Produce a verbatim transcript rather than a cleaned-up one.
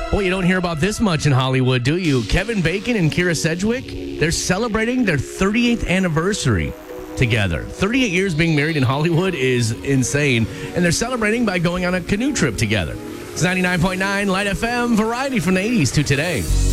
Well, you don't hear about this much in Hollywood, do you? Kevin Bacon and Kira Sedgwick, they're celebrating their thirty-eighth anniversary together. thirty-eight years being married in Hollywood is insane, and they're celebrating by going on a canoe trip together. It's ninety-nine point nine Light F M, variety from the eighties to today.